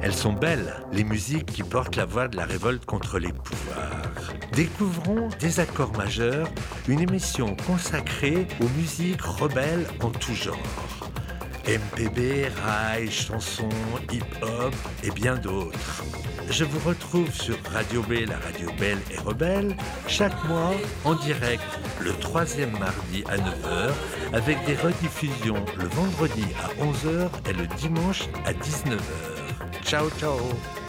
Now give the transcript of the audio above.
Elles sont belles, les musiques qui portent la voix de la révolte contre les pouvoirs. Découvrons Désaccords majeurs, une émission consacrée aux musiques rebelles en tout genre. MPB, rail, chansons, hip-hop et bien d'autres. Je vous retrouve sur Radio B, la radio belle et rebelle, chaque mois en direct le 3e mardi à 9h, avec des rediffusions le vendredi à 11h et le dimanche à 19h. Ciao, ciao!